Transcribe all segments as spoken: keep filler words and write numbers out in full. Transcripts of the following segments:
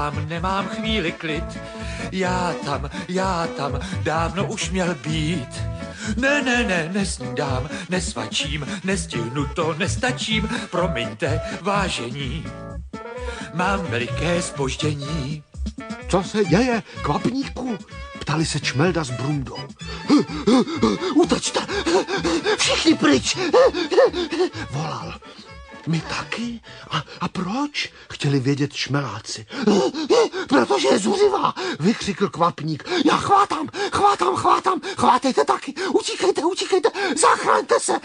sám nemám chvíli klid. Já tam, já tam dávno už měl být. Ne, ne, ne, nesnídám, nesvačím, nestihnu to, nestačím. Promiňte, vážení, mám veliké zpoždění. Co se děje, kvapníku? Ptali se Čmelda s Brundou. Utečte, všichni pryč, volal. My taky? A, a proč? Chtěli vědět čmeláci. Protože je zuřivá, vykřikl kvapník. Já chvátám, chvátám, chvátám, chvátejte taky, utíkejte, utíkejte, zachraňte se.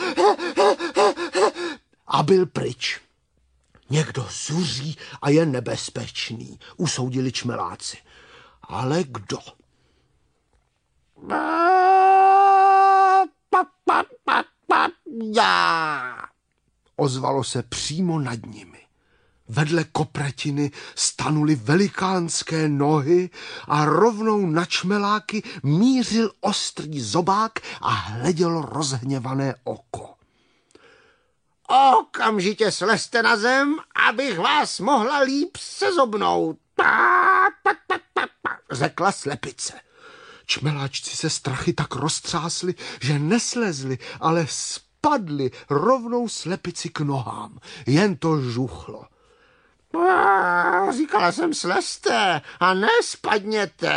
A byl pryč. Někdo zuří a je nebezpečný, usoudili čmeláci. Ale kdo? Já! Ozvalo se přímo nad nimi. Vedle kopretiny stanuly velikánské nohy a rovnou na čmeláky mířil ostrý zobák a hledělo rozhněvané oko. Okamžitě slezte na zem, abych vás mohla líp sezobnout, řekla slepice. Čmeláčci se strachy tak roztřásli, že neslezli, ale spadli rovnou slepici k nohám. Jen to žuchlo. Říkala jsem, slezte a nespadněte,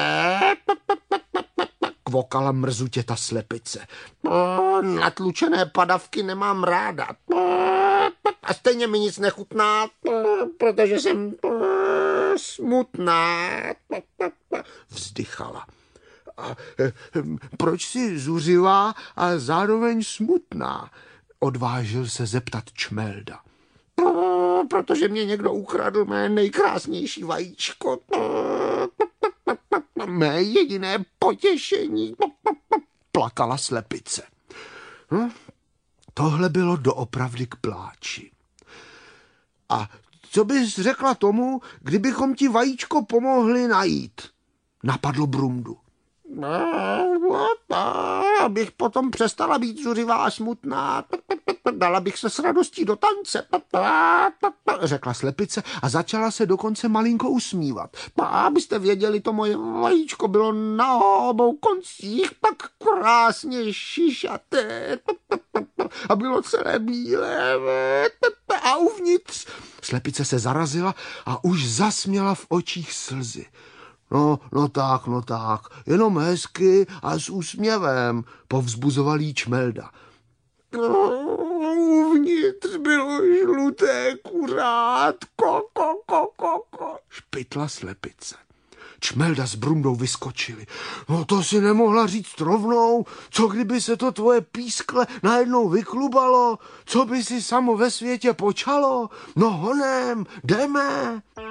kvokala mrzutě ta slepice. Natlučené padavky nemám ráda. A stejně mi nic nechutná, protože jsem smutná, vzdychala. A proč jsi zuřivá a zároveň smutná? Odvážil se zeptat Čmelda. Protože mě někdo ukradl mé nejkrásnější vajíčko. Mé jediné potěšení, plakala slepice. Hm? Tohle bylo doopravdy k pláči. A co bys řekla tomu, kdybychom ti vajíčko pomohli najít? Napadlo Brundu. Abych potom přestala být zuřivá a smutná. Dala bych se s radostí do tance, řekla slepice a začala se dokonce malinko usmívat. Abyste věděli, to moje vajíčko bylo na obou koncích tak krásně šišaté a bylo celé bílé a uvnitř. Slepice se zarazila a už zasměla v očích slzy. No, no tak, no tak, jenom hezky a s úsměvem, povzbuzoval jí Čmelda. Uvnitř bylo žluté kurátko, ko, ko, ko, ko, špitla slepice. Čmelda s Brundou vyskočili. No to si nemohla říct rovnou, co kdyby se to tvoje pískle najednou vyklubalo, co by si samo ve světě počalo? No honem, jdeme.